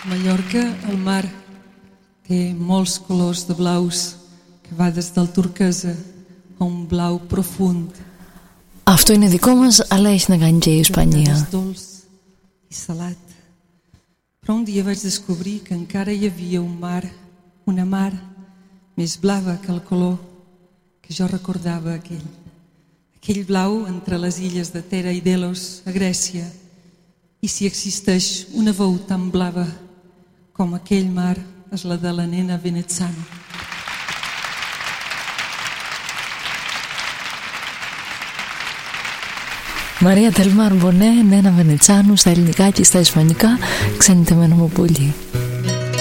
A Mallorca, el mar té molts colors de blaus que va des del turquesa a un blau profund. Αυτό είναι δικό μας, αλλά έχει να κάνει και η Ισπανία. Dolç i salat. Però un dia vaig descobrir que encara hi havia una mar més blava que el color que jo recordava aquell blau entre les illes de Tera i Delos a Grècia. I si existeix una veu tan blava com aquell mar és la de la nena Venezzano. Μαρία Τελμάρ Μπονέ, Νένα Βενετσάνου, στα ελληνικά και στα ισπανικά, ξενιτεμένο μου πολύ.